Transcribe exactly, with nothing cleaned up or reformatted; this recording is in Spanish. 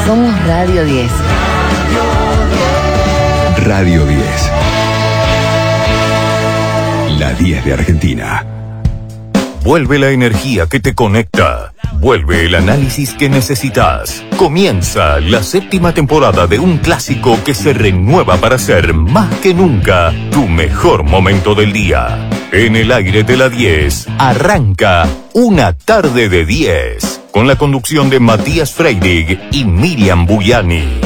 Somos Radio diez. Radio diez. La diez de Argentina. Vuelve la energía que te conecta. Vuelve el análisis que necesitas. Comienza la séptima temporada de un clásico que se renueva para ser más que nunca tu mejor momento del día. En el aire de la diez arranca Una tarde de diez con la conducción de Matías Freidig y Miriam Buyani.